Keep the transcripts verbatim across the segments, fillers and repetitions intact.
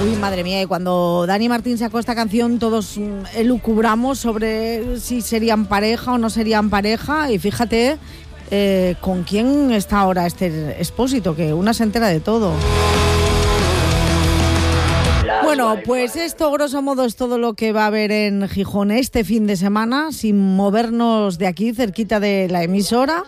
Uy, madre mía, y cuando Dani Martín sacó esta canción todos elucubramos sobre si serían pareja o no serían pareja, y fíjate eh, con quién está ahora este Expósito, que una se entera de todo. Bueno, pues esto, grosso modo, es todo lo que va a haber en Gijón este fin de semana, sin movernos de aquí, cerquita de la emisora.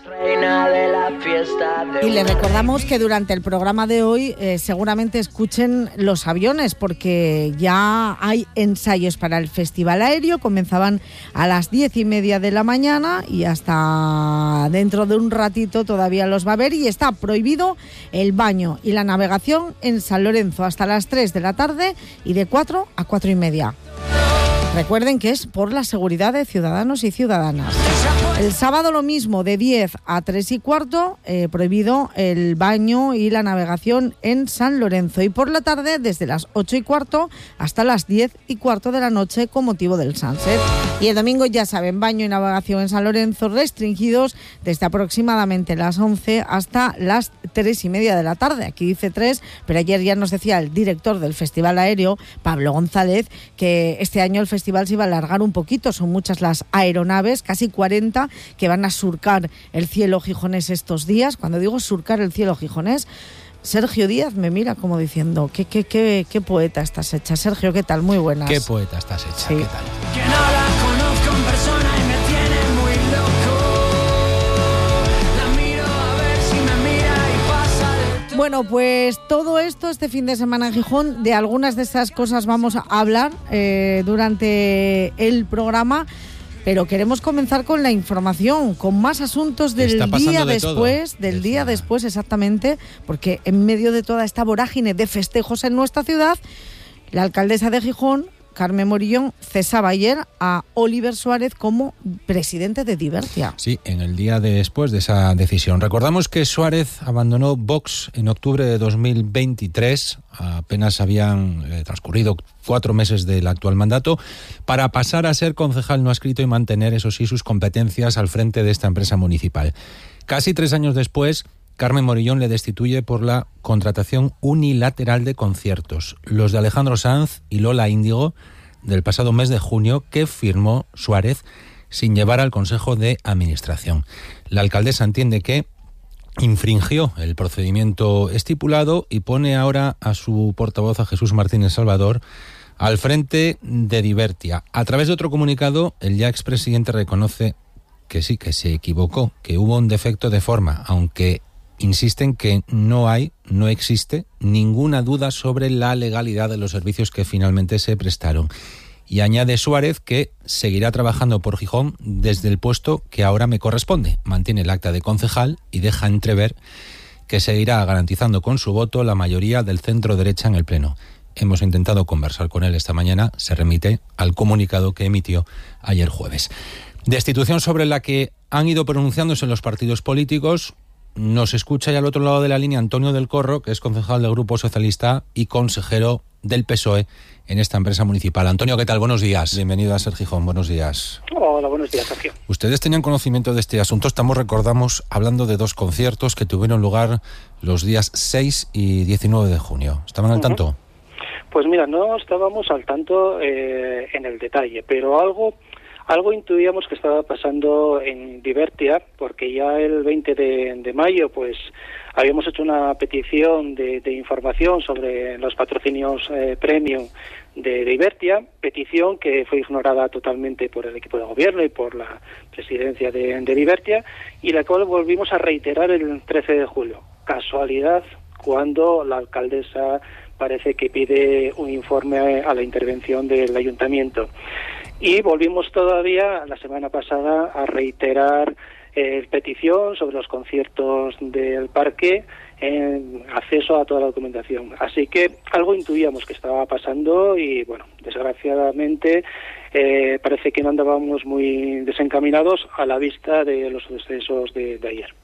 Y les recordamos que durante el programa de hoy eh, seguramente escuchen los aviones, porque ya hay ensayos para el Festival Aéreo. Comenzaban a las diez y media de la mañana y hasta dentro de un ratito todavía los va a haber, y está prohibido el baño y la navegación en San Lorenzo hasta las tres de la tarde y de cuatro a cuatro y media. Recuerden que es por la seguridad de ciudadanos y ciudadanas. El sábado lo mismo, de diez a tres y cuarto, eh, prohibido el baño y la navegación en San Lorenzo. Y por la tarde, desde las ocho y cuarto hasta las diez y cuarto de la noche, con motivo del Sunset. Y el domingo, ya saben, baño y navegación en San Lorenzo restringidos desde aproximadamente las once hasta las tres y media de la tarde. Aquí dice tres, pero ayer ya nos decía el director del Festival Aéreo, Pablo González, que este año el festival se iba a alargar un poquito. Son muchas las aeronaves, casi cuarenta, que van a surcar el cielo gijonés estos días. Cuando digo surcar el cielo gijonés, Sergio Díaz me mira como diciendo, ¿qué, qué, qué, qué poeta estás hecha? Sergio, ¿qué tal? Muy buenas. ¿Qué poeta estás hecha? Sí. ¿Qué tal? Que no la conozco en persona y me tiene muy loco. La miro a ver si me mira y pasa de todo. Bueno, pues todo esto este fin de semana en Gijón. De algunas de esas cosas vamos a hablar eh, durante el programa. Pero queremos comenzar con la información, con más asuntos del día de después, todo. del Está. día después exactamente, porque en medio de toda esta vorágine de festejos en nuestra ciudad, la alcaldesa de Gijón, Carmen Morillón, cesaba ayer a Oliver Suárez como presidente de Divertia. Sí, en el día después de esa decisión. Recordamos que Suárez abandonó Vox en octubre de dos mil veintitrés, apenas habían eh, transcurrido cuatro meses del actual mandato, para pasar a ser concejal no adscrito y mantener, eso sí, sus competencias al frente de esta empresa municipal. Casi tres años después, Carmen Morillón le destituye por la contratación unilateral de conciertos, los de Alejandro Sanz y Lola Índigo, del pasado mes de junio, que firmó Suárez sin llevar al Consejo de Administración. La alcaldesa entiende que infringió el procedimiento estipulado y pone ahora a su portavoz, a Jesús Martínez Salvador, al frente de Divertia. A través de otro comunicado, el ya expresidente reconoce que sí, que se equivocó, que hubo un defecto de forma, aunque insisten que no hay, no existe ninguna duda sobre la legalidad de los servicios que finalmente se prestaron. Y añade Suárez que seguirá trabajando por Gijón desde el puesto que ahora me corresponde. Mantiene el acta de concejal y deja entrever que seguirá garantizando con su voto la mayoría del centro derecha en el Pleno. Hemos intentado conversar con él esta mañana, se remite al comunicado que emitió ayer jueves. Destitución sobre la que han ido pronunciándose los partidos políticos. Nos escucha ya al otro lado de la línea Antonio del Corro, que es concejal del Grupo Socialista y consejero del P S O E en esta empresa municipal. Antonio, ¿qué tal? Buenos días. Bienvenido a Ser Gijón. Buenos días. Hola, buenos días, Sergio. Ustedes tenían conocimiento de este asunto. Estamos, recordamos, hablando de dos conciertos que tuvieron lugar los días seis y diecinueve de junio. ¿Estaban al uh-huh. tanto? Pues mira, no estábamos al tanto eh, en el detalle, pero algo... Algo intuíamos que estaba pasando en Divertia, porque ya el veinte de mayo pues habíamos hecho una petición de, de información sobre los patrocinios eh, premium de Divertia, petición que fue ignorada totalmente por el equipo de gobierno y por la presidencia de, de Divertia, y la cual volvimos a reiterar el trece de julio. Casualidad, cuando la alcaldesa parece que pide un informe a la intervención del ayuntamiento. Y volvimos todavía la semana pasada a reiterar eh, petición sobre los conciertos del parque, en acceso a toda la documentación. Así que algo intuíamos que estaba pasando y, bueno, desgraciadamente eh, parece que no andábamos muy desencaminados a la vista de los sucesos de, de ayer.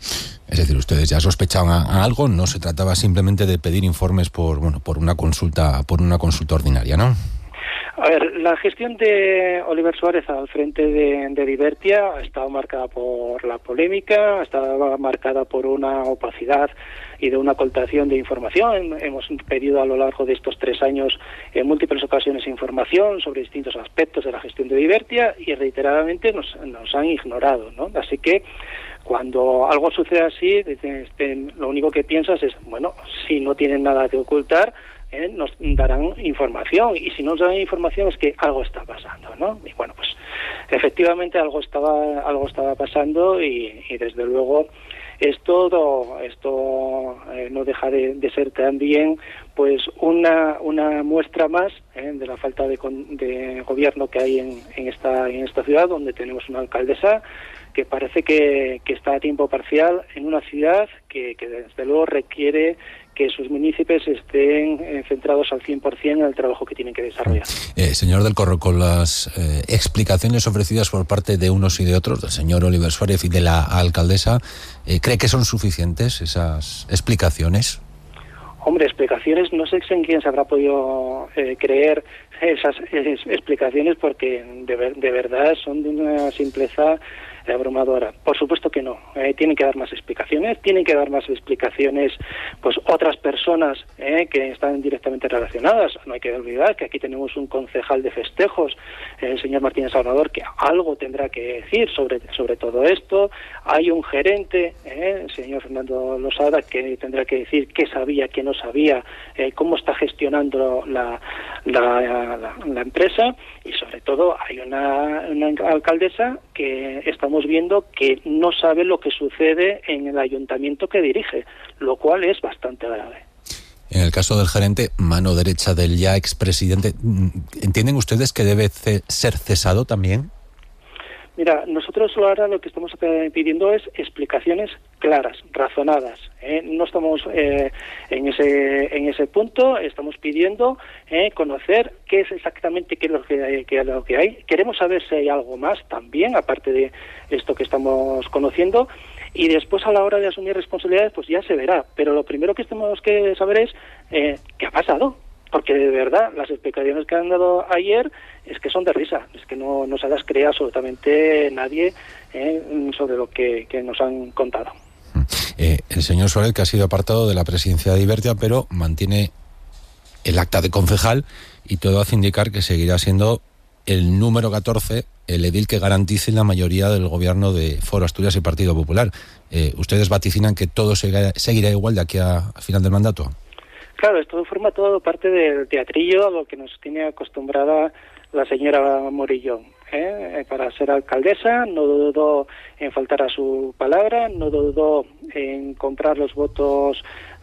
Es decir, ustedes ya sospechaban a, a algo, no se trataba simplemente de pedir informes por, bueno, por una consulta, por una consulta ordinaria, ¿no? A ver, la gestión de Oliver Suárez al frente de, de Divertia ha estado marcada por la polémica, ha estado marcada por una opacidad y de una ocultación de información. Hemos pedido a lo largo de estos tres años en múltiples ocasiones información sobre distintos aspectos de la gestión de Divertia y reiteradamente nos, nos han ignorado, ¿no? Así que cuando algo sucede así, lo único que piensas es, bueno, si no tienen nada que ocultar, Eh, nos darán información, y si no nos dan información es que algo está pasando, ¿no? Y bueno, pues efectivamente algo estaba algo estaba pasando y, y desde luego esto esto eh, no deja de, de ser también pues una una muestra más eh, de la falta de, de gobierno que hay en, en esta en esta ciudad, donde tenemos una alcaldesa que parece que, que está a tiempo parcial en una ciudad que, que desde luego requiere que sus municipios estén eh, centrados al cien por ciento en el trabajo que tienen que desarrollar. Eh, señor del Corro, con las eh, explicaciones ofrecidas por parte de unos y de otros, del señor Oliver Suárez y de la alcaldesa, eh, ¿cree que son suficientes esas explicaciones? Hombre, explicaciones, no sé en quién se habrá podido eh, creer esas, esas explicaciones, porque de, ver, de verdad son de una simpleza abrumadora. Por supuesto que no. Eh, tienen que dar más explicaciones, tienen que dar más explicaciones pues otras personas eh, que están directamente relacionadas. No hay que olvidar que aquí tenemos un concejal de festejos, eh, el señor Martínez Salvador, que algo tendrá que decir sobre, sobre todo esto. Hay un gerente, eh, el señor Fernando Losada, que tendrá que decir qué sabía, qué no sabía, eh, cómo está gestionando la, la, la, la empresa, y sobre todo hay una, una alcaldesa que estamos viendo que no sabe lo que sucede en el ayuntamiento que dirige, lo cual es bastante grave. En el caso del gerente, mano derecha del ya expresidente, ¿entienden ustedes que debe ce- ser cesado también? Mira, nosotros ahora lo que estamos pidiendo es explicaciones claras, razonadas. ¿eh? No estamos eh, en ese en ese punto, estamos pidiendo eh, conocer qué es exactamente qué es lo que, qué es lo que hay. Queremos saber si hay algo más también, aparte de esto que estamos conociendo, y después a la hora de asumir responsabilidades, pues ya se verá. Pero lo primero que tenemos que saber es eh, qué ha pasado. Porque de verdad las explicaciones que han dado ayer es que son de risa, es que no, no se las cree absolutamente nadie eh, sobre lo que, que nos han contado. Eh, el señor Suárez, que ha sido apartado de la presidencia de Divertia, pero mantiene el acta de concejal y todo hace indicar que seguirá siendo el número catorce, el edil que garantice la mayoría del gobierno de Foro Asturias y Partido Popular. Eh, ¿Ustedes vaticinan que todo seguirá, seguirá igual de aquí a, a final del mandato? Claro, esto forma todo parte del teatrillo a lo que nos tiene acostumbrada la señora Morillón. ¿eh? Para ser alcaldesa no dudó en faltar a su palabra, no dudó en comprar los votos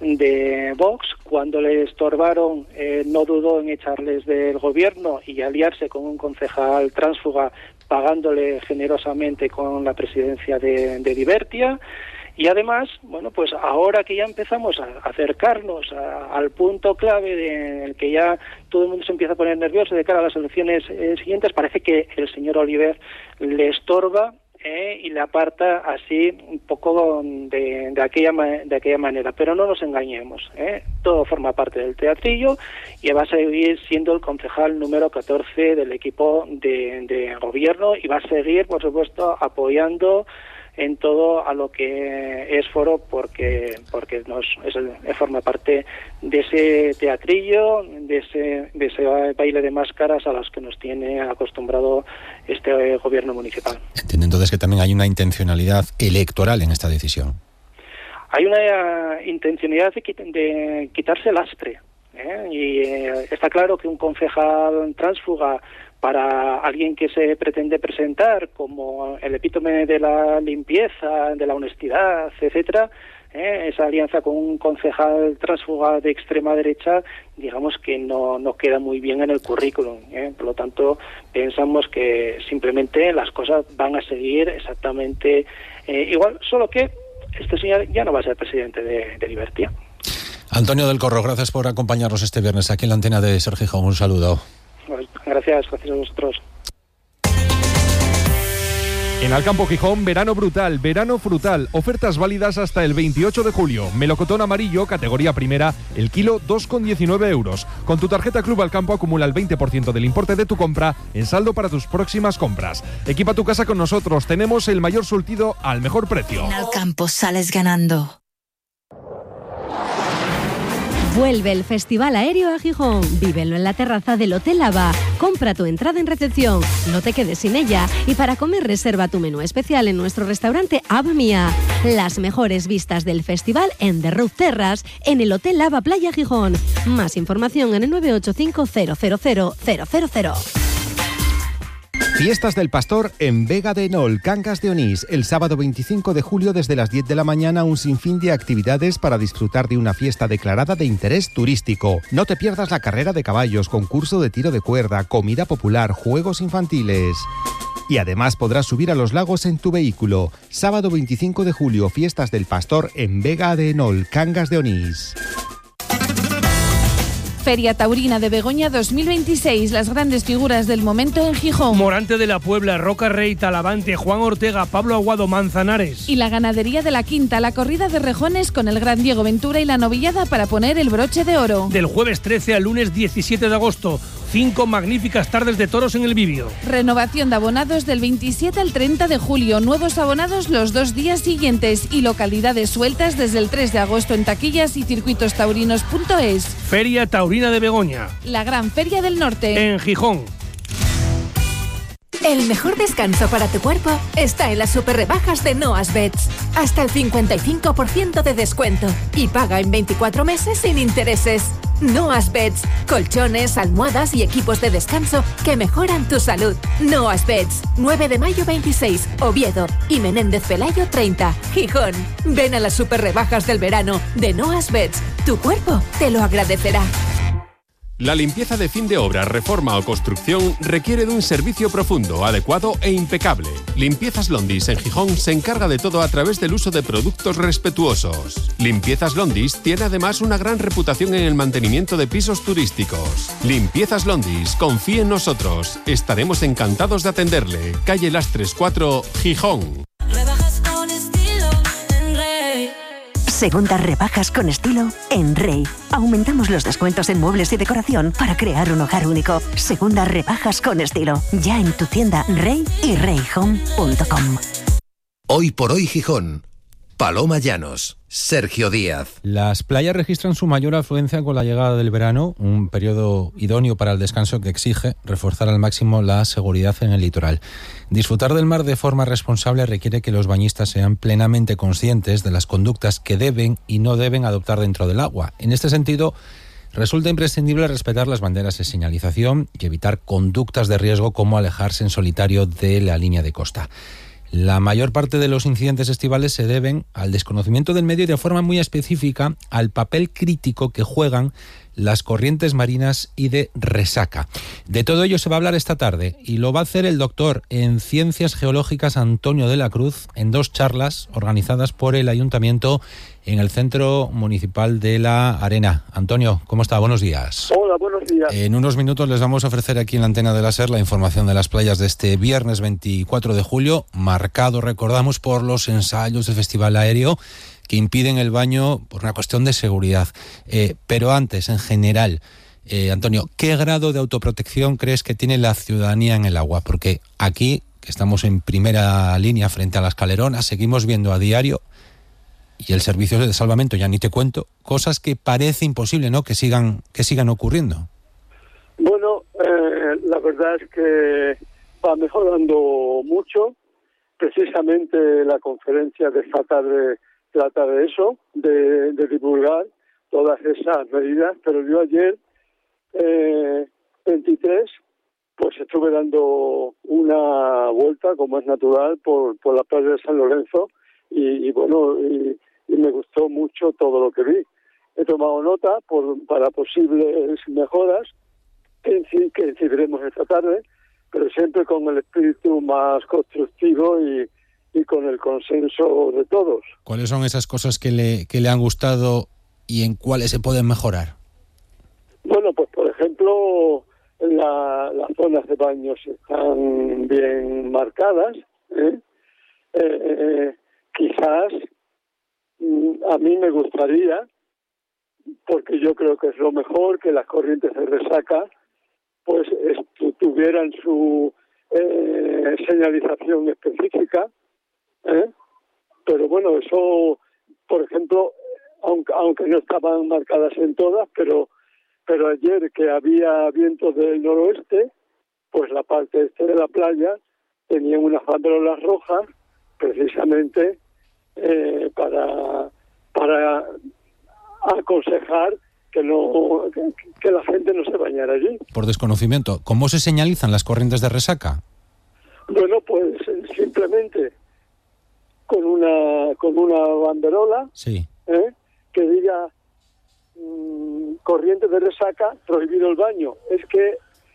de Vox. Cuando le estorbaron, eh, no dudó en echarles del gobierno y aliarse con un concejal tránsfuga, pagándole generosamente con la presidencia de, de Divertia. Y además, bueno, pues ahora que ya empezamos a acercarnos a, al punto clave de, en el que ya todo el mundo se empieza a poner nervioso de cara a las elecciones eh, siguientes, parece que el señor Oliver le estorba eh, y le aparta así un poco de, de, aquella, de aquella manera. Pero no nos engañemos, eh, todo forma parte del teatrillo y va a seguir siendo el concejal número catorce del equipo de, de gobierno y va a seguir, por supuesto, apoyando en todo a lo que es Foro, porque porque nos es el, forma parte de ese teatrillo, de ese de ese baile de máscaras a los que nos tiene acostumbrado este gobierno municipal. Entiendo entonces que también hay una intencionalidad electoral en esta decisión. Hay una intencionalidad de, de quitarse lastre, ¿eh? y eh, está claro que un concejal tránsfuga, para alguien que se pretende presentar como el epítome de la limpieza, de la honestidad, etcétera, ¿eh? esa alianza con un concejal tránsfuga de extrema derecha, digamos que no, no queda muy bien en el currículum. ¿eh? Por lo tanto, pensamos que simplemente las cosas van a seguir exactamente eh, igual, solo que este señor ya no va a ser presidente de, de Divertia. Antonio del Corro, gracias por acompañarnos este viernes aquí en la antena de Ser Gijón. Un saludo. Gracias, gracias a vosotros. En Alcampo Gijón, verano brutal, verano frutal. Ofertas válidas hasta el veintiocho de julio. Melocotón amarillo, categoría primera, el kilo dos con diecinueve euros. Con tu tarjeta Club Alcampo acumula el veinte por ciento del importe de tu compra en saldo para tus próximas compras. Equipa tu casa con nosotros. Tenemos el mayor surtido al mejor precio. En Alcampo sales ganando. Vuelve el Festival Aéreo a Gijón. Vívelo en la terraza del Hotel Lava. Compra tu entrada en recepción. No te quedes sin ella. Y para comer reserva tu menú especial en nuestro restaurante Ava Mía. Las mejores vistas del festival en The Roof Terrace en el Hotel Lava Playa Gijón. Más información en el nueve ocho cinco cero cero cero cero cero cero. Fiestas del Pastor en Vega de Nol, Cangas de Onís. El sábado veinticinco de julio desde las diez de la mañana un sinfín de actividades para disfrutar de una fiesta declarada de interés turístico. No te pierdas la carrera de caballos, concurso de tiro de cuerda, comida popular, juegos infantiles. Y además podrás subir a los lagos en tu vehículo. Sábado veinticinco de julio, Fiestas del Pastor en Vega de Nol, Cangas de Onís. Feria Taurina de Begoña dos mil veintiséis, las grandes figuras del momento en Gijón. Morante de la Puebla, Roca Rey, Talavante, Juan Ortega, Pablo Aguado, Manzanares. Y la ganadería de la Quinta, la corrida de rejones con el gran Diego Ventura y la novillada para poner el broche de oro. Del jueves trece al lunes diecisiete de agosto, cinco magníficas tardes de toros en el Bibio. Renovación de abonados del veintisiete al treinta de julio, nuevos abonados los dos días siguientes y localidades sueltas desde el tres de agosto en taquillas y circuitos taurinos punto es. Feria Taurina de Begoña. La gran feria del norte. En Gijón. El mejor descanso para tu cuerpo está en las super rebajas de Noas Beds. Hasta el cincuenta y cinco por ciento de descuento y paga en veinticuatro meses sin intereses. Noas Beds, colchones, almohadas y equipos de descanso que mejoran tu salud. Noas Beds, nueve de mayo veintiséis, Oviedo y Menéndez Pelayo treinta, Gijón. Ven a las super rebajas del verano de Noas Beds. Tu cuerpo te lo agradecerá. La limpieza de fin de obra, reforma o construcción requiere de un servicio profundo, adecuado e impecable. Limpiezas Londis en Gijón se encarga de todo a través del uso de productos respetuosos. Limpiezas Londis tiene además una gran reputación en el mantenimiento de pisos turísticos. Limpiezas Londis, confíe en nosotros. Estaremos encantados de atenderle. Calle Lastres cuatro, Gijón. Segundas rebajas con estilo en Rey. Aumentamos los descuentos en muebles y decoración para crear un hogar único. Segundas rebajas con estilo. Ya en tu tienda Rey y rey home punto com. Hoy por hoy Gijón. Paloma Llanos, Sergio Díaz. Las playas registran su mayor afluencia con la llegada del verano, un periodo idóneo para el descanso que exige reforzar al máximo la seguridad en el litoral. Disfrutar del mar de forma responsable requiere que los bañistas sean plenamente conscientes de las conductas que deben y no deben adoptar dentro del agua. En este sentido, resulta imprescindible respetar las banderas de señalización y evitar conductas de riesgo como alejarse en solitario de la línea de costa. La mayor parte de los incidentes estivales se deben al desconocimiento del medio y de forma muy específica al papel crítico que juegan las corrientes marinas y de resaca. De todo ello se va a hablar esta tarde y lo va a hacer el doctor en Ciencias Geológicas Antonio de la Cruz en dos charlas organizadas por el Ayuntamiento en el Centro Municipal de la Arena. Antonio, ¿cómo está? Buenos días. Hola, buenos días. En unos minutos les vamos a ofrecer aquí en la antena de la SER la información de las playas de este viernes veinticuatro de julio, marcado, recordamos, por los ensayos del Festival Aéreo que impiden el baño por una cuestión de seguridad. Eh, pero antes, en general, eh, Antonio, ¿qué grado de autoprotección crees que tiene la ciudadanía en el agua? Porque aquí, que estamos en primera línea frente a las caleronas, seguimos viendo a diario, y el servicio de salvamento, ya ni te cuento, cosas que parece imposible, ¿no?, que sigan que sigan ocurriendo. Bueno, eh, la verdad es que va mejorando mucho. Precisamente la conferencia de esta tarde trata de eso, de, de divulgar todas esas medidas, pero yo ayer, eh, veintitrés, pues estuve dando una vuelta, como es natural, por, por la playa de San Lorenzo, y, y bueno, y, y me gustó mucho todo lo que vi. He tomado nota por, para posibles mejoras que, que incidiremos esta tarde, pero siempre con el espíritu más constructivo y, y con el consenso de todos. ¿Cuáles son esas cosas que le, que le han gustado y en cuáles se pueden mejorar? Bueno, pues por ejemplo, la, las zonas de baños están bien marcadas, ¿eh? eh, quizás mm, a mí me gustaría, porque yo creo que es lo mejor, que las corrientes de resaca pues estu- tuvieran su eh, señalización específica, ¿eh? Pero bueno, eso, por ejemplo, aunque, aunque no estaban marcadas en todas, pero pero ayer que había viento del noroeste, pues la parte este de la playa tenía unas banderolas rojas precisamente eh, para para aconsejar que no que, que la gente no se bañara allí. Por desconocimiento, ¿cómo se señalizan las corrientes de resaca? Bueno, pues simplemente con una con una banderola, sí, ¿eh? que diga mmm, corriente de resaca, prohibido el baño. Es que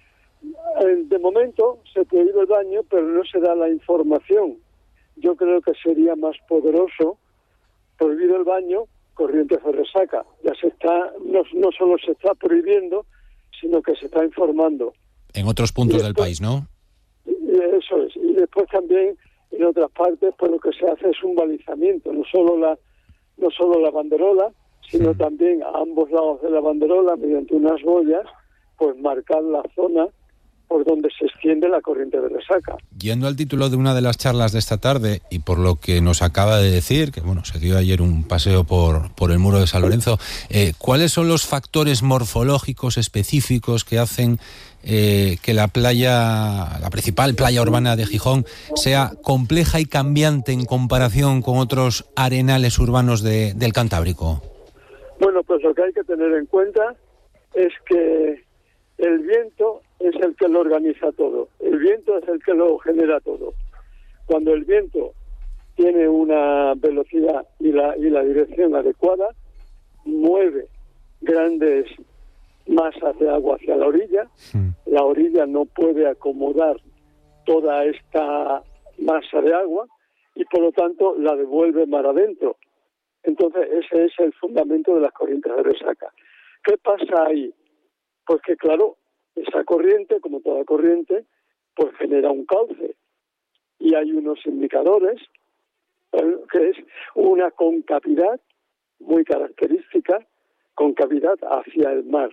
eh, de momento se prohíbe el baño, pero no se da la información. Yo creo que sería más poderoso prohibido el baño, corrientes de resaca. Ya se está, no, no solo se está prohibiendo, sino que se está informando. En otros puntos después, del país, ¿no? Y eso es. Y después también en otras partes, pues lo que se hace es un balizamiento, no solo la no solo la banderola, sino sí. también a ambos lados de la banderola, mediante unas boyas, pues marcar la zona por donde se extiende la corriente de resaca. Yendo al título de una de las charlas de esta tarde, y por lo que nos acaba de decir, que bueno, se dio ayer un paseo por, por el muro de San Lorenzo, eh, ¿cuáles son los factores morfológicos específicos que hacen eh, que la playa, la principal playa urbana de Gijón, sea compleja y cambiante en comparación con otros arenales urbanos de, del Cantábrico? Bueno, pues lo que hay que tener en cuenta es que el viento es el que lo organiza todo, el viento es el que lo genera todo. Cuando el viento tiene una velocidad y la, y la dirección adecuada, mueve grandes masas de agua hacia la orilla, sí. La orilla no puede acomodar toda esta masa de agua y por lo tanto la devuelve mar adentro. Entonces ese es el fundamento de las corrientes de resaca. ¿Qué pasa ahí? Pues que claro, esa corriente, como toda corriente, pues genera un cauce. Y hay unos indicadores, ¿eh? que es una concavidad muy característica, concavidad hacia el mar,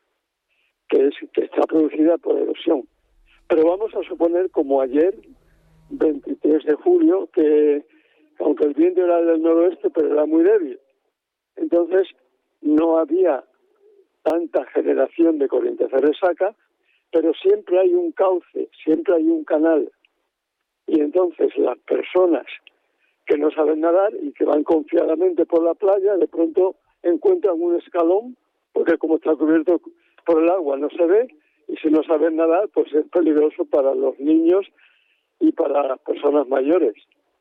que es que está producida por erosión. Pero vamos a suponer, como ayer, veintitrés de julio, que aunque el viento era del noroeste, pero era muy débil. Entonces, no había tanta generación de corrientes de resaca, pero siempre hay un cauce, siempre hay un canal. Y entonces las personas que no saben nadar y que van confiadamente por la playa, de pronto encuentran un escalón, porque como está cubierto por el agua no se ve, y si no saben nadar, pues es peligroso para los niños y para las personas mayores.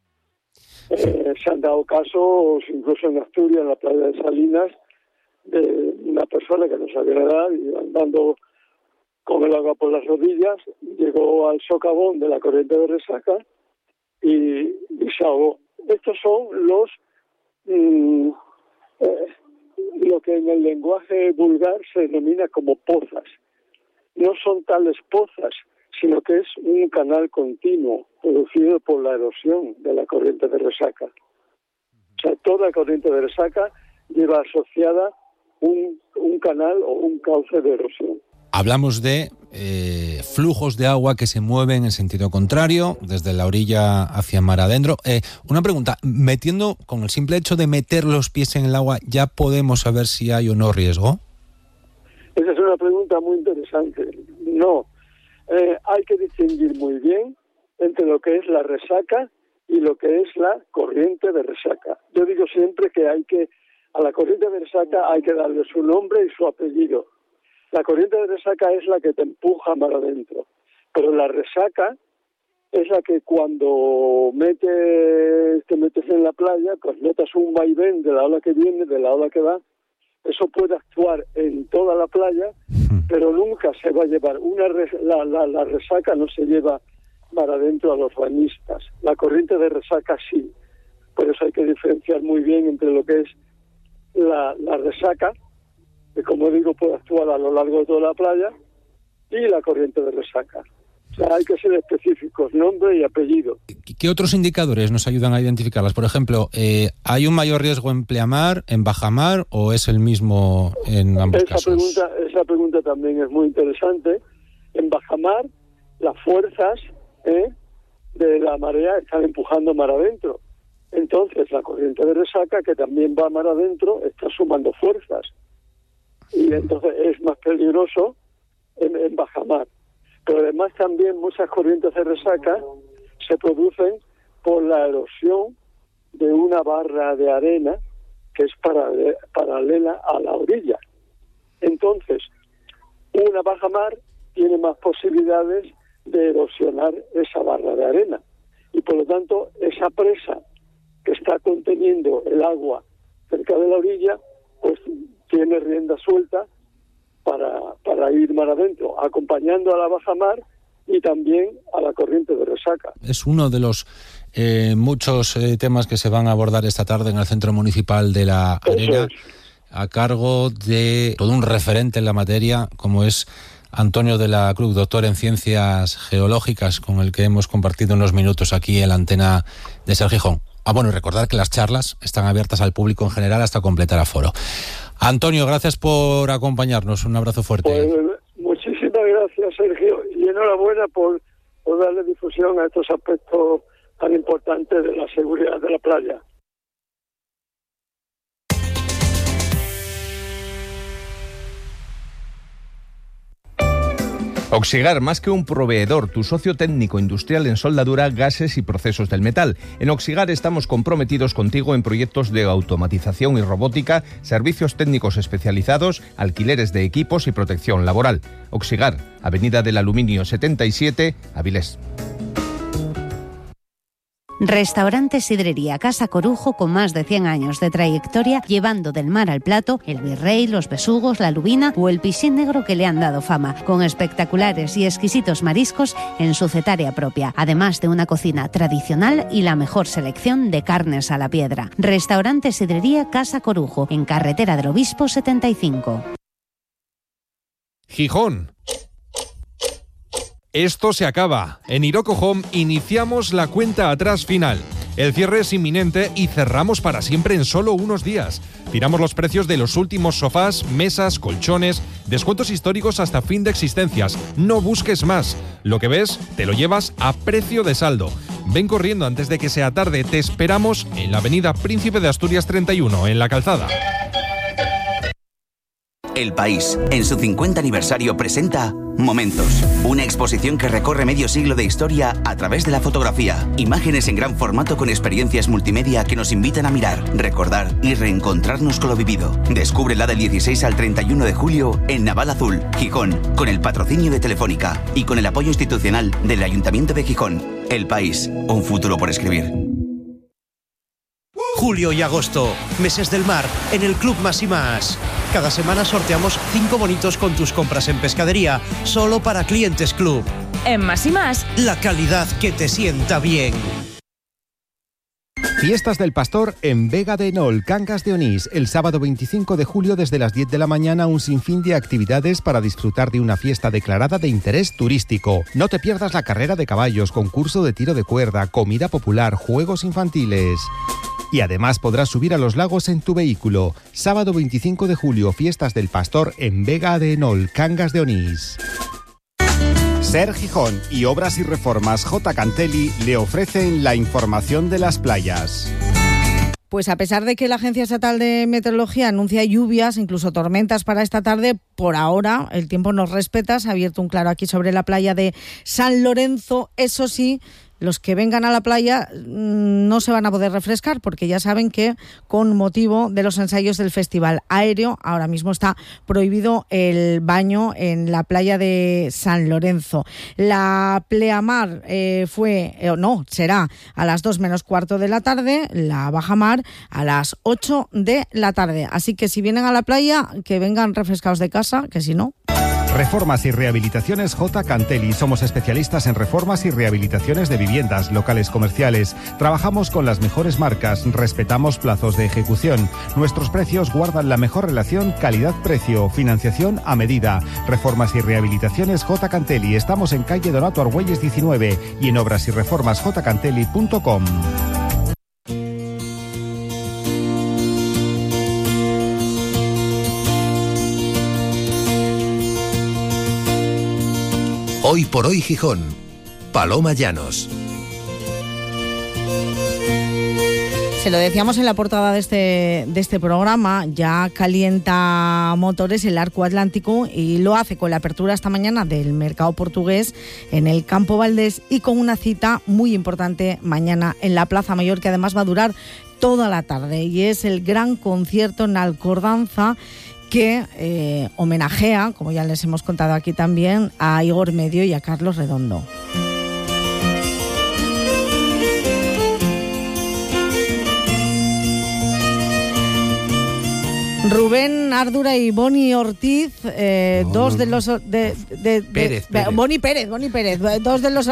Eh, se han dado casos, incluso en Asturias, en la playa de Salinas, de una persona que no sabía nadar y andando con el agua por las rodillas, llegó al socavón de la corriente de resaca y, y se ahogó. Estos son los mmm, eh, lo que en el lenguaje vulgar se denomina como pozas. No son tales pozas, sino que es un canal continuo producido por la erosión de la corriente de resaca. O sea, toda corriente de resaca lleva asociada un, un canal o un cauce de erosión. Hablamos de eh, flujos de agua que se mueven en sentido contrario, desde la orilla hacia mar adentro. Eh, una pregunta, metiendo, con el simple hecho de meter los pies en el agua, ¿ya podemos saber si hay o no riesgo? Esa es una pregunta muy interesante. No, eh, hay que distinguir muy bien entre lo que es la resaca y lo que es la corriente de resaca. Yo digo siempre que hay que, a la corriente de resaca hay que darle su nombre y su apellido. La corriente de resaca es la que te empuja mar adentro, pero la resaca es la que cuando metes, te metes en la playa, pues notas un vaivén de la ola que viene, de la ola que va. Eso puede actuar en toda la playa, pero nunca se va a llevar. Una res, la, la, la resaca no se lleva mar adentro a los bañistas. La corriente de resaca sí. Por eso hay que diferenciar muy bien entre lo que es la, la resaca, que como digo puede actuar a lo largo de toda la playa, y la corriente de resaca. O sea, hay que ser específicos, nombre y apellido. ¿Qué otros indicadores nos ayudan a identificarlas? Por ejemplo, eh, ¿hay un mayor riesgo en pleamar, en bajamar o es el mismo en ambos esa casos? Pregunta, esa pregunta también es muy interesante. En bajamar, las fuerzas ¿eh? de la marea están empujando mar adentro. Entonces, la corriente de resaca, que también va mar adentro, está sumando fuerzas. Y entonces es más peligroso en, en bajamar. Pero además también muchas corrientes de resaca se producen por la erosión de una barra de arena que es parale- paralela a la orilla. Entonces, una bajamar tiene más posibilidades de erosionar esa barra de arena. Y por lo tanto, esa presa que está conteniendo el agua cerca de la orilla, pues tiene rienda suelta para, para ir mar adentro, acompañando a la bajamar y también a la corriente de resaca. Es uno de los eh, muchos eh, temas que se van a abordar esta tarde en el Centro Municipal de la Arena, a cargo de todo un referente en la materia, como es Antonio de la Cruz, doctor en Ciencias Geológicas, con el que hemos compartido unos minutos aquí en la antena de Ser Gijón. Ah, bueno, y recordar que las charlas están abiertas al público en general hasta completar aforo. Antonio, gracias por acompañarnos. Un abrazo fuerte. Pues, muchísimas gracias, Sergio, y enhorabuena por, por darle difusión a estos aspectos tan importantes de la seguridad de la playa. Oxigar, más que un proveedor, tu socio técnico industrial en soldadura, gases y procesos del metal. En Oxigar estamos comprometidos contigo en proyectos de automatización y robótica, servicios técnicos especializados, alquileres de equipos y protección laboral. Oxigar, Avenida del Aluminio setenta y siete, Avilés. Restaurante Sidrería Casa Corujo, con más de cien años de trayectoria, llevando del mar al plato el virrey, los besugos, la lubina o el piscín negro que le han dado fama, con espectaculares y exquisitos mariscos en su cetaria propia, además de una cocina tradicional y la mejor selección de carnes a la piedra. Restaurante Sidrería Casa Corujo, en Carretera del Obispo setenta y cinco. Gijón. Esto se acaba. En Iroko Home iniciamos la cuenta atrás final. El cierre es inminente y cerramos para siempre en solo unos días. Tiramos los precios de los últimos sofás, mesas, colchones, descuentos históricos hasta fin de existencias. No busques más. Lo que ves, te lo llevas a precio de saldo. Ven corriendo antes de que sea tarde. Te esperamos en la avenida Príncipe de Asturias treinta y uno, en La Calzada. El País, en su cincuenta aniversario, presenta Momentos, una exposición que recorre medio siglo de historia a través de la fotografía. Imágenes en gran formato con experiencias multimedia que nos invitan a mirar, recordar y reencontrarnos con lo vivido. Descúbrela del dieciséis al treinta y uno de julio en Naval Azul, Gijón, con el patrocinio de Telefónica y con el apoyo institucional del Ayuntamiento de Gijón. El País, un futuro por escribir. Julio y agosto, meses del mar, en el Club Más y Más. Cada semana sorteamos cinco bonitos con tus compras en pescadería, solo para clientes Club. En Más y Más, la calidad que te sienta bien. Fiestas del Pastor en Vega de Nol, Cangas de Onís. El sábado veinticinco de julio desde las diez de la mañana, un sinfín de actividades para disfrutar de una fiesta declarada de interés turístico. No te pierdas la carrera de caballos, concurso de tiro de cuerda, comida popular, juegos infantiles. Y además podrás subir a los lagos en tu vehículo. Sábado veinticinco de julio, Fiestas del Pastor en Vega de Nol, Cangas de Onís. Ser Gijón y Obras y Reformas J. Cantelli le ofrecen la información de las playas. Pues a pesar de que la Agencia Estatal de Meteorología anuncia lluvias, incluso tormentas para esta tarde, por ahora el tiempo nos respeta. Se ha abierto un claro aquí sobre la playa de San Lorenzo. Eso sí, los que vengan a la playa no se van a poder refrescar porque ya saben que con motivo de los ensayos del Festival Aéreo ahora mismo está prohibido el baño en la playa de San Lorenzo. La pleamar eh, fue, eh, no, será a las dos menos cuarto de la tarde, la bajamar a las ocho de la tarde. Así que si vienen a la playa, que vengan refrescados de casa, que si no... Reformas y Rehabilitaciones J. Cantelli. Somos especialistas en reformas y rehabilitaciones de viviendas, locales comerciales. Trabajamos con las mejores marcas, respetamos plazos de ejecución. Nuestros precios guardan la mejor relación calidad-precio, financiación a medida. Reformas y Rehabilitaciones J. Cantelli. Estamos en calle Donato Argüelles diecinueve y en obras y reformas j cantelli punto com. Hoy por hoy Gijón. Paloma Llanos. Se lo decíamos en la portada de este, de este programa, ya calienta motores el arco atlántico y lo hace con la apertura esta mañana del mercado portugués en el Campo Valdés y con una cita muy importante mañana en la Plaza Mayor, que además va a durar toda la tarde, y es el gran concierto en Alcordanza que eh, homenajea, como ya les hemos contado aquí también, a Igor Medio y a Carlos Redondo. Rubén Ardura y Boni Ortiz, eh, no, dos no, de los... De, de, de, Pérez, de, Pérez. Boni Pérez, Boni Pérez, dos de los...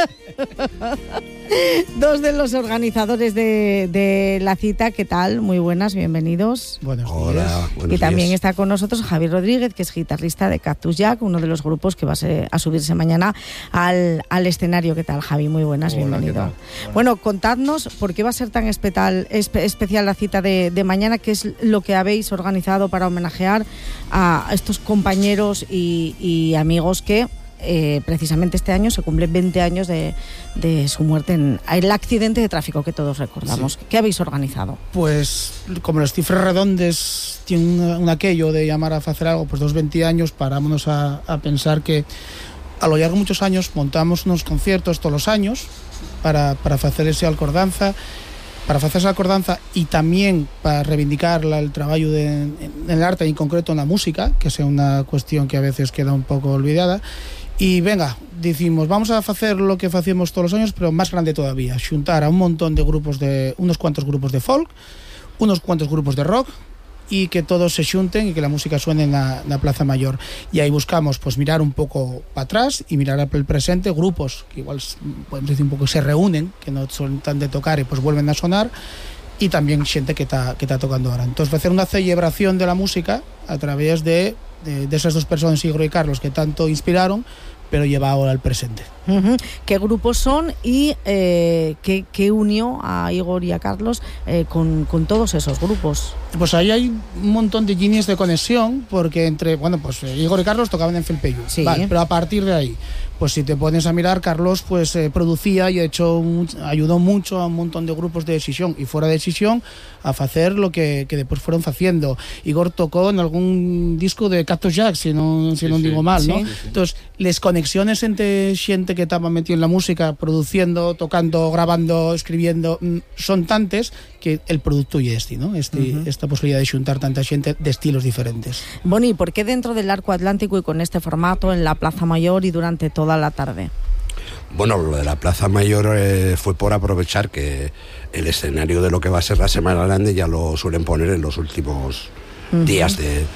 Dos de los organizadores de, de la cita. ¿Qué tal? Muy buenas, bienvenidos. Buenos días. Hola, buenos y también días. Está con nosotros Javier Rodríguez, que es guitarrista de Cactus Jack, uno de los grupos que va a, ser, a subirse mañana al, al escenario. ¿Qué tal, Javi? Muy buenas, Hola, bienvenido. Bueno. bueno, contadnos por qué va a ser tan especial, espe, especial la cita de, de mañana, qué es lo que habéis organizado para homenajear a estos compañeros y, y amigos que... Eh, precisamente este año se cumplen veinte años de, de su muerte en el accidente de tráfico que todos recordamos. Sí. ¿Qué habéis organizado? Pues como los cifres redondes tienen un, un aquello de llamar a hacer algo, pues dos veinte años, parámonos a, a pensar que a lo largo de muchos años montamos unos conciertos todos los años para, para hacer ese Alcordanza, para hacer esa Alcordanza y también para reivindicar la, el trabajo de, en, en el arte y en concreto en la música, que es una cuestión que a veces queda un poco olvidada. Y venga, decimos, vamos a hacer lo que hacemos todos los años, pero más grande todavía, xuntar a un montón de grupos de, unos cuantos grupos de folk, unos cuantos grupos de rock, y que todos se xunten y que la música suene en la, en la Plaza Mayor. Y ahí buscamos pues mirar un poco para atrás y mirar el presente, grupos que igual podemos decir un poco se reúnen, que no son tan de tocar y pues vuelven a sonar, y también xente que está que está tocando ahora. Entonces va a hacer una celebración de la música a través de De, de esas dos personas, Igor y Carlos, que tanto inspiraron, pero lleva ahora al presente. Uh-huh. ¿Qué grupos son y eh, qué, qué unió a Igor y a Carlos eh, con, con todos esos grupos? Pues ahí hay un montón de líneas de conexión, porque entre, bueno, pues Igor y Carlos tocaban en Felpeyu, sí. Vale, pero a partir de ahí, pues si te pones a mirar, Carlos pues eh, producía y hecho un, ayudó mucho a un montón de grupos de sesión y fuera de sesión a hacer lo que, que después fueron haciendo. Igor tocó en algún disco de Cactus Jack, si no, si sí, no sí. digo mal, ¿no? Sí, sí. Entonces, las conexiones entre gente que estaba metido en la música, produciendo, tocando, grabando, escribiendo, son tantas que el producto y este, ¿no? Este, uh-huh. Esta posibilidad de juntar tanta gente de estilos diferentes. Boni, ¿por qué dentro del Arco Atlántico y con este formato en la Plaza Mayor y durante toda la tarde? Bueno, lo de la Plaza Mayor eh, fue por aprovechar que el escenario de lo que va a ser la Semana Grande ya lo suelen poner en los últimos uh-huh. días de,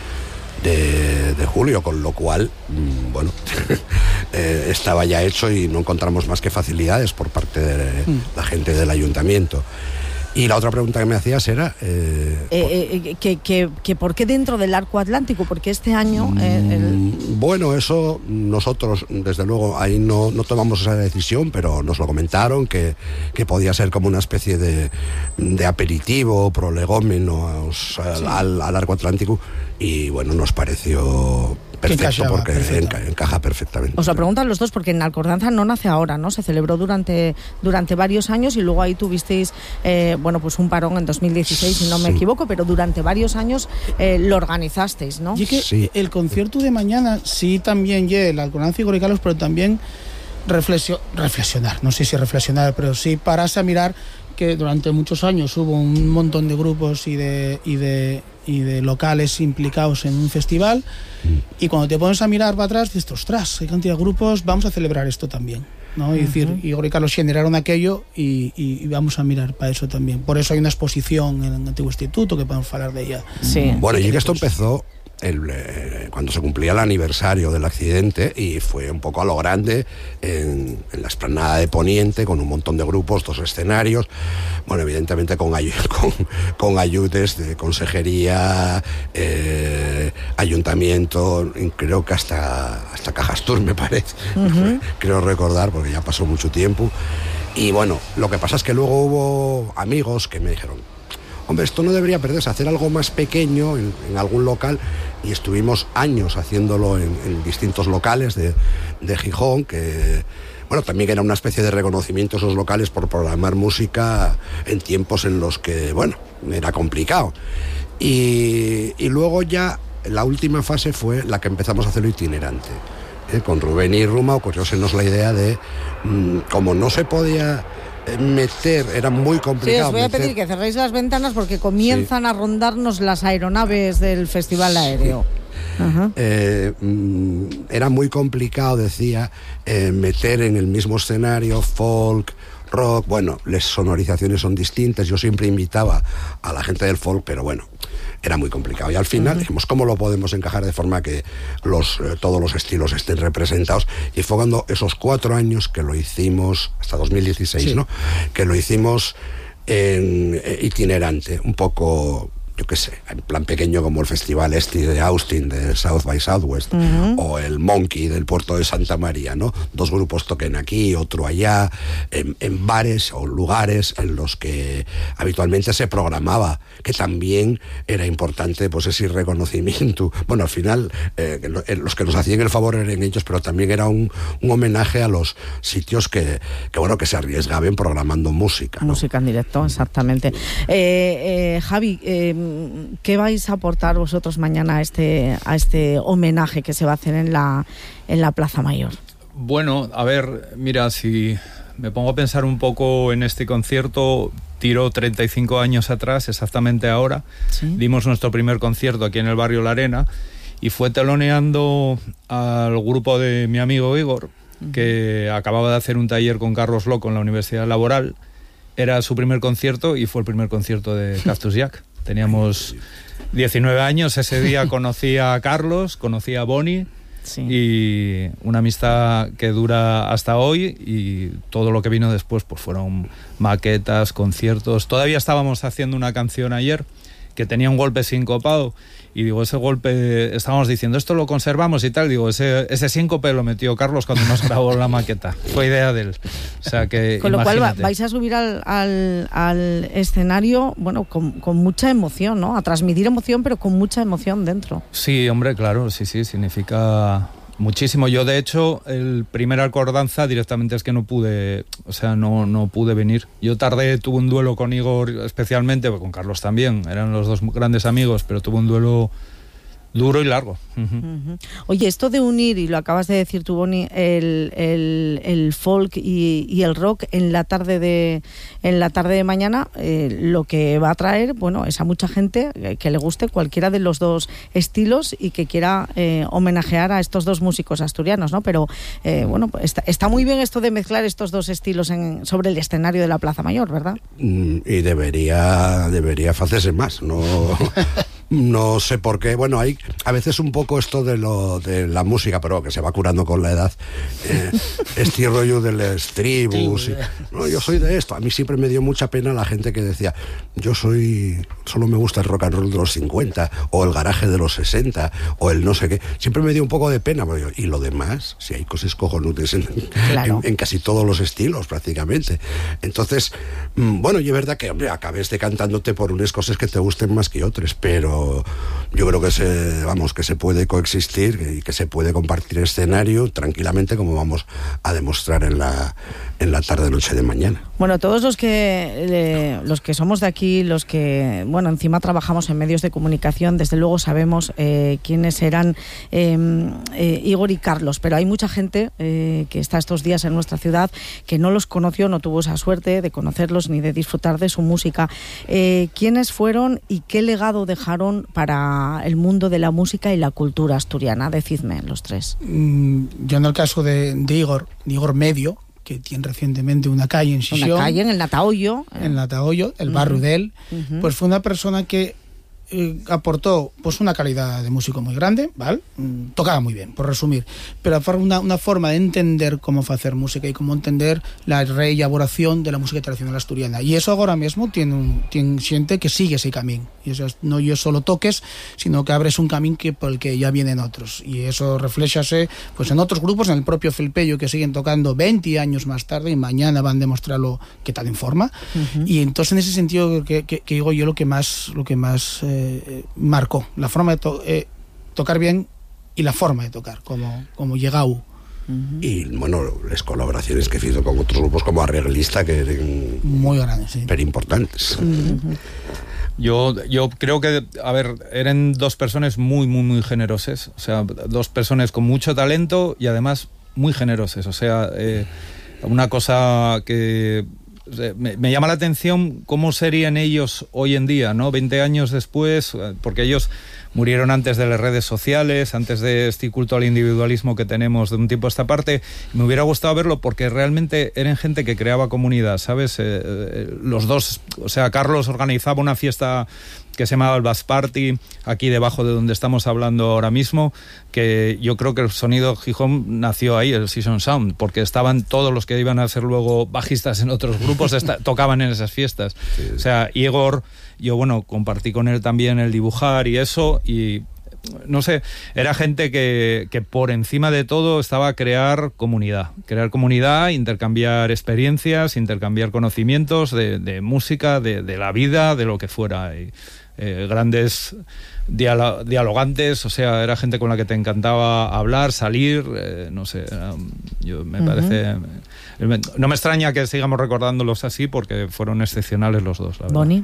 de, de julio, con lo cual, mmm, bueno, eh, estaba ya hecho y no encontramos más que facilidades por parte de uh-huh. la gente del ayuntamiento. Y la otra pregunta que me hacías era... Eh, eh, eh, que, que, que ¿por qué dentro del Arco Atlántico? Porque este año... Eh, el... Bueno, eso nosotros, desde luego, ahí no, no tomamos esa decisión, pero nos lo comentaron, que, que podía ser como una especie de, de aperitivo, prolegómenos al, sí. al, al Arco Atlántico, y bueno, nos pareció... perfecto, porque enca, encaja perfectamente. Os lo preguntan los dos, porque en Alcordanza no nace ahora, ¿no? Se celebró durante, durante varios años y luego ahí tuvisteis, eh, bueno, pues un parón en dos mil dieciséis, si no me sí. equivoco, pero durante varios años eh, lo organizasteis, ¿no? Y que sí. el concierto de mañana sí también lleva el Alcordanza y Igor y Carlos, pero también reflexio, reflexionar, no sé si reflexionar, pero sí pararse a mirar que durante muchos años hubo un montón de grupos y de, y de, y de locales implicados en un festival, y cuando te pones a mirar para atrás dices, ostras, hay cantidad de grupos, vamos a celebrar esto también, ¿no? Y uh-huh. decir, Igor y Carlos generaron aquello y, y, y vamos a mirar para eso también. Por eso hay una exposición en el antiguo instituto que podemos hablar de ella. Sí. Bueno, y que esto empezó el, eh, cuando se cumplía el aniversario del accidente, y fue un poco a lo grande en, en la explanada de Poniente, con un montón de grupos, dos escenarios, bueno, evidentemente con, ay con, con ayudes de consejería, eh, ayuntamiento, creo que hasta, hasta Cajastur, me parece, uh-huh. creo recordar, porque ya pasó mucho tiempo. Y bueno, lo que pasa es que luego hubo amigos que me dijeron, hombre, esto no debería perderse, hacer algo más pequeño en, en algún local, y estuvimos años haciéndolo en, en distintos locales de, de Gijón, que bueno, también era una especie de reconocimiento a esos locales por programar música en tiempos en los que, bueno, era complicado. Y, y luego ya la última fase fue la que empezamos a hacerlo itinerante. ¿eh? Con Rubén y Ruma ocurriósenos la idea de, mmm, como no se podía meter, era muy complicado. Sí, os voy a meter... pedir que cerréis las ventanas porque comienzan sí. a rondarnos las aeronaves del Festival Aéreo. Sí. Uh-huh. Eh, mm, era muy complicado, decía, eh, meter en el mismo escenario folk, rock, bueno, las sonorizaciones son distintas, yo siempre invitaba a la gente del folk, pero bueno, era muy complicado. Y al final uh-huh. dijimos, ¿cómo lo podemos encajar de forma que los, eh, todos los estilos estén representados? Y fue cuando esos cuatro años que lo hicimos, hasta dos mil dieciséis, sí. ¿no? Que lo hicimos en eh, itinerante, un poco, yo qué sé, en plan pequeño, como el Festival Esti de Austin, de South by Southwest, uh-huh. o el Monkey del puerto de Santa María, ¿no? Dos grupos toquen aquí, otro allá, en, en bares o lugares en los que habitualmente se programaba, que también era importante, pues ese reconocimiento. Bueno, al final, eh, los que nos hacían el favor eran ellos, pero también era un, un homenaje a los sitios que, que, bueno, que se arriesgaban programando música, ¿no? Música en directo, exactamente. Eh, eh, Javi, eh, ¿qué vais a aportar vosotros mañana a este, a este homenaje que se va a hacer en la, en la Plaza Mayor? Bueno, a ver, mira, si me pongo a pensar un poco en este concierto, tiro treinta y cinco años atrás, exactamente ahora, ¿sí? Dimos nuestro primer concierto aquí en el barrio La Arena, y fue teloneando al grupo de mi amigo Igor, uh-huh. que acababa de hacer un taller con Carlos Loco en la Universidad Laboral. Era su primer concierto y fue el primer concierto de Cactus Jack. Teníamos diecinueve años, ese día conocí a Carlos, conocí a Bonnie, sí. y una amistad que dura hasta hoy, y todo lo que vino después pues fueron maquetas, conciertos. Todavía estábamos haciendo una canción ayer que tenía un golpe sincopado, y digo, ese golpe, estábamos diciendo, esto lo conservamos y tal, digo, ese, ese síncope lo metió Carlos cuando nos grabó la maqueta, fue idea de él. O sea que, con lo imagínate. cual vais a subir al, al, al escenario, bueno, con, con mucha emoción, ¿no? A transmitir emoción, pero con mucha emoción dentro. Sí, hombre, claro, sí, sí, significa muchísimo. Yo, de hecho, el primer Alcordanza directamente es que no pude, o sea, no, no pude venir. Yo tardé, tuve un duelo con Igor especialmente, con Carlos también, eran los dos grandes amigos, pero tuve un duelo duro y largo. Uh-huh. Uh-huh. Oye, esto de unir, y lo acabas de decir tú, Bonnie, el, el, el folk y, y el rock en la tarde de en la tarde de mañana, eh, lo que va a traer, bueno, es a mucha gente que le guste cualquiera de los dos estilos y que quiera eh, homenajear a estos dos músicos asturianos, ¿no? Pero eh, bueno, está, está muy bien esto de mezclar estos dos estilos en, sobre el escenario de la Plaza Mayor, ¿verdad? Mm, y debería debería hacerse más, no. No sé por qué, bueno, hay a veces un poco esto de lo de la música, pero que se va curando con la edad, eh, este rollo de las tribus, y, no, yo soy de esto. A mí siempre me dio mucha pena la gente que decía, yo soy, solo me gusta el rock and roll de los cincuenta, o el garaje de los sesenta, o el no sé qué. Siempre me dio un poco de pena, porque yo, y lo demás, si hay cosas cojonutes en, claro. en, en casi todos los estilos prácticamente. Entonces, bueno, y es verdad que, hombre, acabes decantándote por unas cosas que te gusten más que otras, pero yo creo que se, vamos, que se puede coexistir y que se puede compartir escenario tranquilamente, como vamos a demostrar en la en la tarde noche de mañana. Bueno, todos los que eh, los que somos de aquí, los que, bueno, encima trabajamos en medios de comunicación, desde luego sabemos eh, quiénes eran eh, eh, Igor y Carlos, pero hay mucha gente eh, que está estos días en nuestra ciudad que no los conoció, no tuvo esa suerte de conocerlos ni de disfrutar de su música. Eh, ¿Quiénes fueron y qué legado dejaron para el mundo de la música y la cultura asturiana? Decidme, los tres. Mm, yo en el caso de, de Igor, de Igor Medio, que tiene recientemente una calle en Xixón. Una calle en el Natahoyo. En el Natahoyo, el barrio uh-huh. de él. Uh-huh. Pues fue una persona que eh, aportó pues una calidad de músico muy grande, ¿vale? Mm, tocaba muy bien, por resumir, pero una, una forma de entender cómo hacer música y cómo entender la reelaboración de la música tradicional asturiana, y eso ahora mismo tiene, un, tiene gente que sigue ese camino, y eso no yo solo toques, sino que abres un camino que, por el que ya vienen otros, y eso refléjase pues en otros grupos, en el propio Felpeyo, que siguen tocando veinte años más tarde y mañana van a demostrarlo que tal en forma. Uh-huh. Y entonces en ese sentido que, que, que digo yo lo que más lo que más eh, marcó la forma de to- eh, tocar bien y la forma de tocar como, como llegau. Uh-huh. Y bueno, las colaboraciones que hizo con otros grupos como arreglista que eran muy grandes, sí, pero importantes. Uh-huh. Yo, yo creo que, a ver, eran dos personas muy, muy, muy generosas. O sea, dos personas con mucho talento y además muy generosas. O sea, eh, una cosa que me, me llama la atención, cómo serían ellos hoy en día, ¿no? veinte años después, porque ellos murieron antes de las redes sociales, antes de este culto al individualismo que tenemos de un tiempo a esta parte. Me hubiera gustado verlo porque realmente eran gente que creaba comunidad, ¿sabes? Eh, eh, los dos, o sea, Carlos organizaba una fiesta que se llamaba el Bass Party, aquí debajo de donde estamos hablando ahora mismo, que yo creo que el sonido Gijón nació ahí, el Season Sound, porque estaban todos los que iban a ser luego bajistas en otros grupos, esta, tocaban en esas fiestas. Sí. O sea, Igor, yo bueno, compartí con él también el dibujar y eso, y no sé, era gente que, que por encima de todo estaba a crear comunidad, crear comunidad, intercambiar experiencias, intercambiar conocimientos de, de música, de, de la vida, de lo que fuera. Y, eh, grandes dialo- dialogantes, o sea, era gente con la que te encantaba hablar, salir, eh, no sé, um, yo me uh-huh. parece... Me, no me extraña que sigamos recordándolos así porque fueron excepcionales los dos, la verdad. Boni.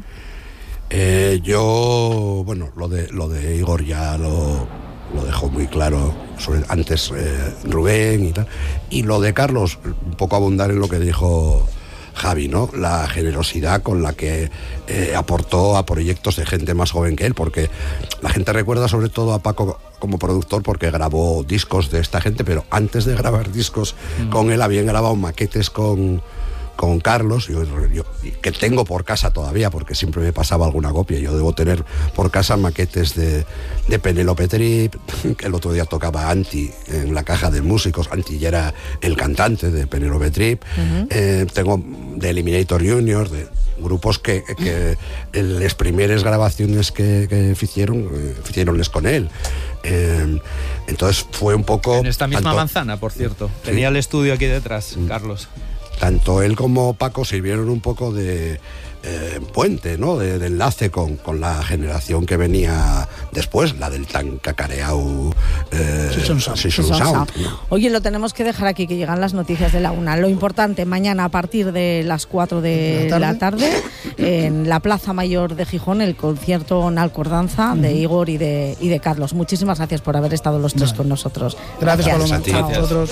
Eh, yo, bueno, lo de lo de Igor ya lo, lo dejó muy claro, sobre, antes eh, Rubén y tal, y lo de Carlos, un poco abundar en lo que dijo Javi, ¿no? La generosidad con la que eh, aportó a proyectos de gente más joven que él, porque la gente recuerda sobre todo a Paco como productor porque grabó discos de esta gente, pero antes de grabar discos mm. con él habían grabado maquetes con con Carlos, yo, yo, que tengo por casa todavía, porque siempre me pasaba alguna copia. Yo debo tener por casa maquetes de, de Penélope Trip, que el otro día tocaba Anti en la caja de músicos. Anti ya era el cantante de Penélope Trip. Uh-huh. Eh, tengo de Eliminator Junior, de grupos que, que las primeras grabaciones que, que hicieron, eh, hicieronles con él. Eh, entonces fue un poco... En esta misma tanto, manzana, por cierto. Tenía sí. el estudio aquí detrás, mm. Carlos. Tanto él como Paco sirvieron un poco de eh, puente, ¿no? De, de enlace con, con la generación que venía después, la del tan cacareado eh, Season Sound. Season Sound, ¿no? Oye, lo tenemos que dejar aquí, que llegan las noticias de la una. Lo importante, mañana a partir de las cuatro de la tarde, la tarde en la Plaza Mayor de Gijón, el concierto Nalcordanza uh-huh. de Igor y de, y de Carlos. Muchísimas gracias por haber estado los tres no. con nosotros. Gracias, Paloma. Gracias a vosotros.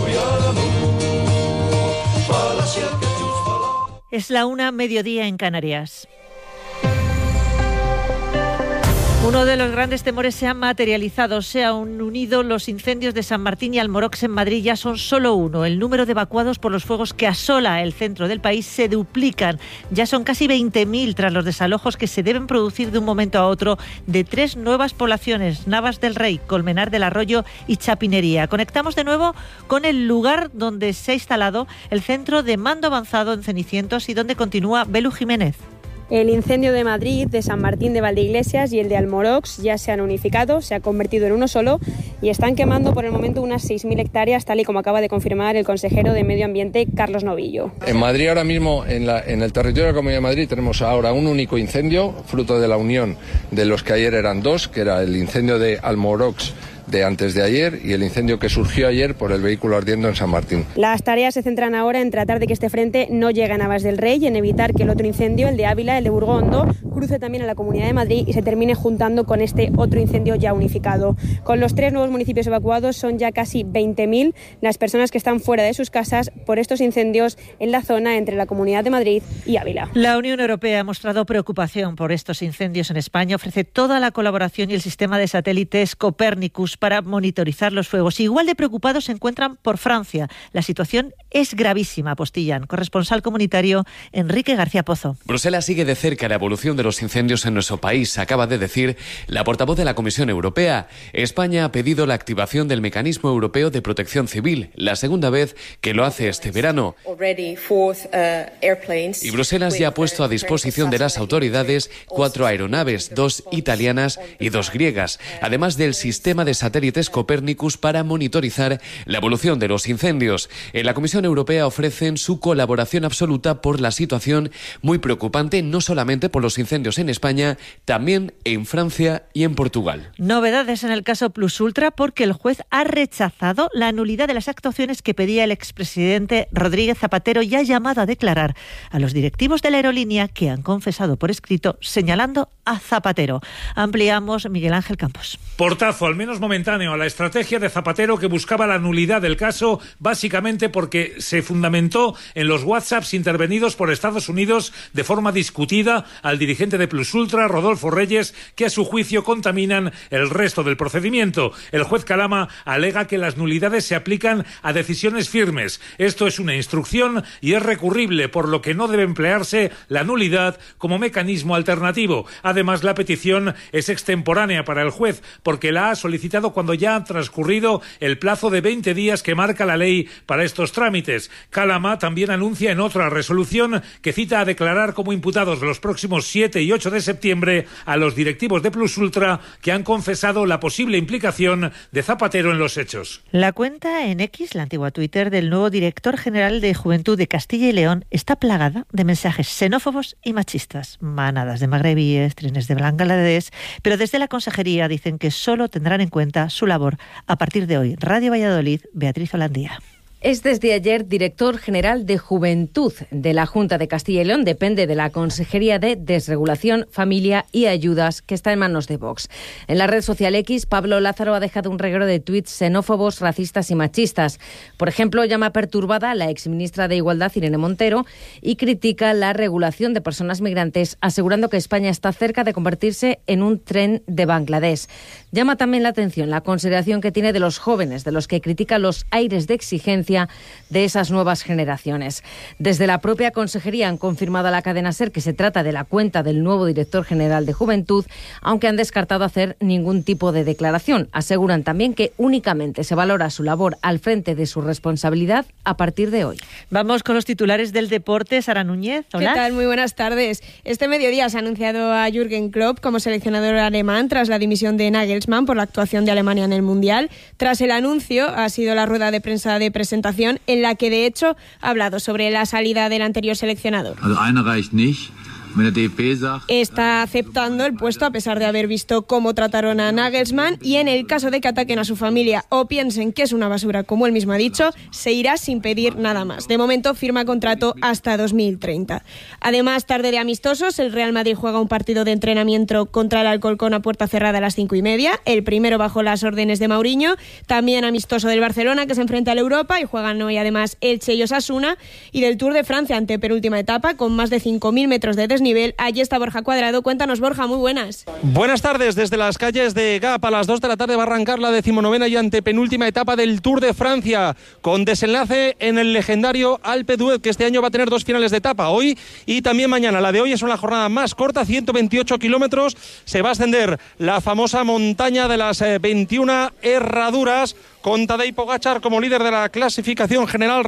Es la una, mediodía en Canarias. Uno de los grandes temores se ha materializado, se han unido los incendios de San Martín y Almorox en Madrid, ya son solo uno. El número de evacuados por los fuegos que asola el centro del país se duplican. Ya son casi veinte mil tras los desalojos que se deben producir de un momento a otro de tres nuevas poblaciones, Navas del Rey, Colmenar del Arroyo y Chapinería. Conectamos de nuevo con el lugar donde se ha instalado el centro de mando avanzado en Cenicientos y donde continúa Belu Jiménez. El incendio de Madrid, de San Martín de Valdeiglesias y el de Almorox ya se han unificado, se ha convertido en uno solo y están quemando por el momento unas seis mil hectáreas, tal y como acaba de confirmar el consejero de Medio Ambiente, Carlos Novillo. En Madrid ahora mismo, en, la, en el territorio de la Comunidad de Madrid, tenemos ahora un único incendio, fruto de la unión de los que ayer eran dos, que era el incendio de Almorox de antes de ayer y el incendio que surgió ayer por el vehículo ardiendo en San Martín. Las tareas se centran ahora en tratar de que este frente no llegue a Navas del Rey y en evitar que el otro incendio, el de Ávila, el de Burgondo, cruce también a la Comunidad de Madrid y se termine juntando con este otro incendio ya unificado. Con los tres nuevos municipios evacuados son ya casi veinte mil las personas que están fuera de sus casas por estos incendios en la zona entre la Comunidad de Madrid y Ávila. La Unión Europea ha mostrado preocupación por estos incendios en España, ofrece toda la colaboración y el sistema de satélites Copérnicus equipos para monitorizar los fuegos. Igual de preocupados se encuentran por Francia. La situación es gravísima, apostillan. Corresponsal comunitario Enrique García Pozo. Bruselas sigue de cerca la evolución de los incendios en nuestro país, acaba de decir la portavoz de la Comisión Europea. España ha pedido la activación del Mecanismo Europeo de Protección Civil, la segunda vez que lo hace este verano. Y Bruselas ya ha puesto a disposición de las autoridades cuatro aeronaves, dos italianas y dos griegas, además del sistema de satélites Copernicus para monitorizar la evolución de los incendios. En la Comisión Europea ofrecen su colaboración absoluta por la situación muy preocupante, no solamente por los incendios en España, también en Francia y en Portugal. Novedades en el caso Plus Ultra porque el juez ha rechazado la nulidad de las actuaciones que pedía el expresidente Rodríguez Zapatero y ha llamado a declarar a los directivos de la aerolínea que han confesado por escrito señalando a Zapatero. Ampliamos Miguel Ángel Campos. Portazo, al menos momentáneo, a la estrategia de Zapatero que buscaba la nulidad del caso, básicamente porque se fundamentó en los WhatsApps intervenidos por Estados Unidos de forma discutida al dirigente de Plus Ultra, Rodolfo Reyes, que a su juicio contaminan el resto del procedimiento. El juez Calama alega que las nulidades se aplican a decisiones firmes. Esto es una instrucción y es recurrible, por lo que no debe emplearse la nulidad como mecanismo alternativo. Además, la petición es extemporánea para el juez, porque la ha solicitado cuando ya ha transcurrido el plazo de veinte días que marca la ley para estos trámites. Calama también anuncia en otra resolución que cita a declarar como imputados los próximos siete y ocho de septiembre a los directivos de Plus Ultra que han confesado la posible implicación de Zapatero en los hechos. La cuenta en X, la antigua Twitter, del nuevo director general de Juventud de Castilla y León está plagada de mensajes xenófobos y machistas, manadas de magrebíes, trenes de Bangladesh, pero desde la consejería dicen que solo tendrán en cuenta su labor a partir de hoy. Radio Valladolid, Beatriz Holandía. Es desde ayer director general de Juventud de la Junta de Castilla y León. Depende de la Consejería de Desregulación, Familia y Ayudas, que está en manos de Vox. En la red social X, Pablo Lázaro ha dejado un reguero de tuits xenófobos, racistas y machistas. Por ejemplo, llama perturbada a la exministra de Igualdad, Irene Montero, y critica la regulación de personas migrantes, asegurando que España está cerca de convertirse en un tren de Bangladesh. Llama también la atención la consideración que tiene de los jóvenes, de los que critica los aires de exigencia de esas nuevas generaciones. Desde la propia consejería han confirmado a la cadena SER que se trata de la cuenta del nuevo director general de Juventud, aunque han descartado hacer ningún tipo de declaración. Aseguran también que únicamente se valora su labor al frente de su responsabilidad a partir de hoy. Vamos con los titulares del deporte. Sara Núñez, hola. ¿Qué tal? Muy buenas tardes. Este mediodía se ha anunciado a Jürgen Klopp como seleccionador alemán tras la dimisión de Nagelsmann por la actuación de Alemania en el Mundial. Tras el anuncio ha sido la rueda de prensa de presentación en la que de hecho ha hablado sobre la salida del anterior seleccionador. Está aceptando el puesto a pesar de haber visto cómo trataron a Nagelsmann y en el caso de que ataquen a su familia o piensen que es una basura, como él mismo ha dicho, se irá sin pedir nada más. De momento firma contrato hasta dos mil treinta. Además, tarde de amistosos, el Real Madrid juega un partido de entrenamiento contra el Alcorcón a puerta cerrada a las cinco y media, el primero bajo las órdenes de Mourinho. También amistoso del Barcelona, que se enfrenta al Europa, y juegan hoy además Elche y Osasuna, y del Tour de Francia, ante penúltima etapa, con más de cinco mil metros de desnivel. Allí está Borja Cuadrado. Cuéntanos, Borja, muy buenas. Buenas tardes. Desde las calles de Gap a las dos de la tarde va a arrancar la decimonovena y antepenúltima etapa del Tour de Francia, con desenlace en el legendario Alpe d'Huez, que este año va a tener dos finales de etapa, hoy y también mañana. La de hoy es una jornada más corta, ciento veintiocho kilómetros. Se va a ascender la famosa montaña de las veintiuna herraduras, con Tadej Pogačar como líder de la clasificación general.